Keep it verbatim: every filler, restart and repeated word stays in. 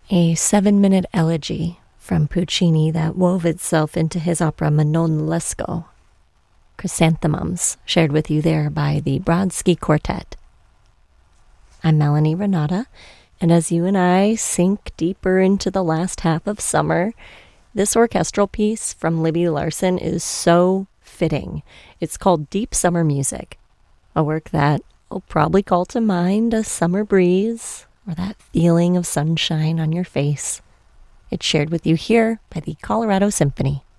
a seven-minute elegy from Puccini that wove itself into his opera Manon Lescaut. Chrysanthemums, shared with you there by the Brodsky Quartet. I'm Melanie Renata, and as you and I sink deeper into the last half of summer, this orchestral piece from Libby Larsen is so fitting. It's called Deep Summer Music, a work that will probably call to mind a summer breeze or that feeling of sunshine on your face. It's shared with you here by the Colorado Symphony.